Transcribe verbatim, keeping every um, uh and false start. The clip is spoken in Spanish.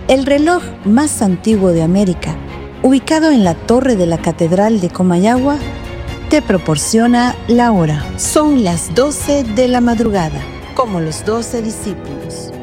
El reloj más antiguo de América, ubicado en la torre de la Catedral de Comayagua, te proporciona la hora. Son las doce de la madrugada, como los doce discípulos.